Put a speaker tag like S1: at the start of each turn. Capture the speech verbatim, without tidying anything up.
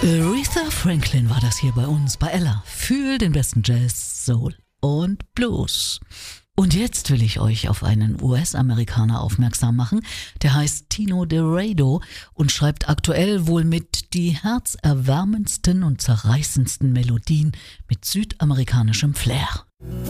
S1: Aretha Franklin war das hier bei uns, bei Ella. Für den besten Jazz, Soul und Blues. Und jetzt will ich euch auf einen U S-Amerikaner aufmerksam machen, der heißt Tino Dorado und schreibt aktuell wohl mit die herzerwärmendsten und zerreißendsten Melodien mit südamerikanischem Flair.